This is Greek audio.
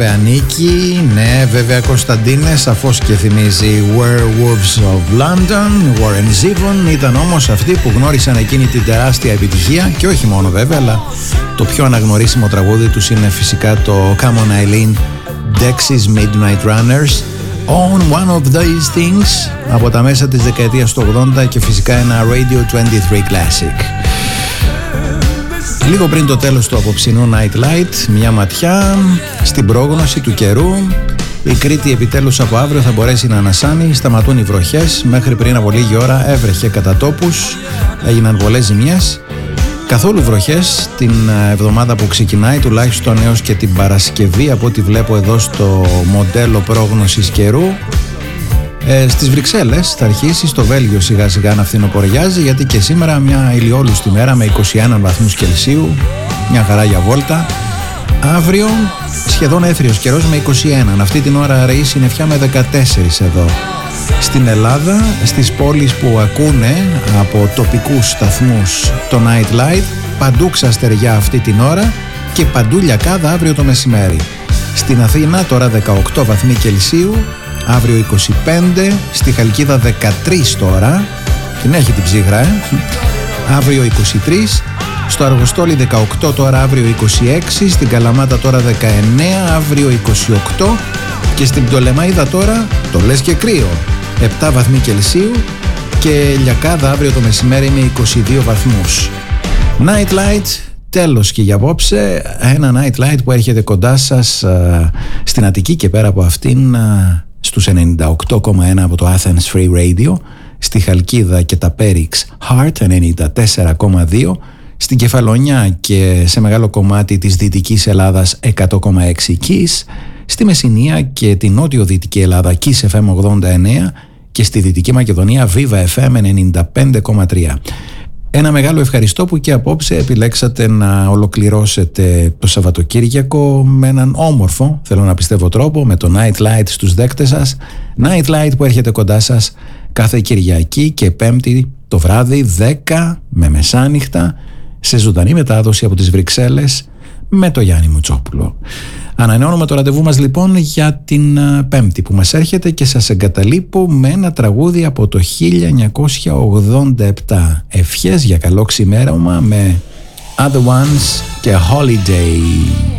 Ανήκει, ναι βέβαια Κωνσταντίνε, σαφώς και θυμίζει Werewolves of London, Warren Zevon. Ήταν όμως αυτοί που γνώρισαν εκείνη την τεράστια επιτυχία και όχι μόνο βέβαια, αλλά το πιο αναγνωρίσιμο τραγούδι τους είναι φυσικά το Come on Eileen, Dexys Midnight Runners, On One of These Things, από τα μέσα της δεκαετίας του 80 και φυσικά ένα Radio 23 Classic. Λίγο πριν το τέλος του απόψινού Night Light, μια ματιά στην πρόγνωση του καιρού. Η Κρήτη επιτέλους από αύριο θα μπορέσει να ανασάνει, σταματούν οι βροχές. Μέχρι πριν από λίγη ώρα έβρεχε κατά τόπους, έγιναν πολλές ζημιές. Καθόλου βροχές την εβδομάδα που ξεκινάει, τουλάχιστον έως και την Παρασκευή, από ό,τι βλέπω εδώ στο μοντέλο πρόγνωσης καιρού. Στις Βρυξέλλες θα αρχίσει, στο Βέλγιο σιγά σιγά να φθινοποριάζει, γιατί και σήμερα μια ηλιόλουστη μέρα με 21 βαθμούς Κελσίου, μια χαρά για βόλτα. Αύριο σχεδόν έθριος καιρός με 21, αυτή την ώρα ρεεί συννεφιά με 14 εδώ. Στην Ελλάδα, στις πόλεις που ακούνε από τοπικούς σταθμούς το Night Light, παντού ξαστεριά αυτή την ώρα και παντού λιακάδα αύριο το μεσημέρι. Στην Αθήνα τώρα 18 βαθμοί Κελσίου, αύριο 25, στη Χαλκίδα 13 τώρα, την έχει την ψύχρα, αύριο 23, στο Αργοστόλι 18 τώρα, αύριο 26, στην Καλαμάτα τώρα 19, αύριο 28 και στην Πτολεμαΐδα τώρα, το λες και κρύο, 7 βαθμοί Κελσίου και λιακάδα αύριο το μεσημέρι με 22 βαθμούς. Night Light, τέλος και για απόψε, ένα Night Light που έρχεται κοντά σας στην Αττική και πέρα από αυτήν στους 98,1 από το Athens Free Radio, στη Χαλκίδα και τα Πέριξ Heart 94,2, στην Κεφαλονιά και σε μεγάλο κομμάτι της Δυτικής Ελλάδας 100,6 Kiss, στη Μεσσηνία και την νότιο-δυτική Ελλάδα Kiss FM 89 και στη Δυτική Μακεδονία Viva FM 95,3. Ένα μεγάλο ευχαριστώ που και απόψε επιλέξατε να ολοκληρώσετε το Σαββατοκύριακο με έναν όμορφο, θέλω να πιστεύω, τρόπο, με το Night Light στους δέκτες σας. Night Light που έρχεται κοντά σας κάθε Κυριακή και Πέμπτη το βράδυ 10 με μεσάνυχτα, σε ζωντανή μετάδοση από τις Βρυξέλλες με το Γιάννη Μουτσόπουλο. Ανανεώνουμε το ραντεβού μας λοιπόν για την Πέμπτη που μας έρχεται και σας εγκαταλείπω με ένα τραγούδι από το 1987. Ευχές για καλό ξημέρωμα με Other Ones και Holiday.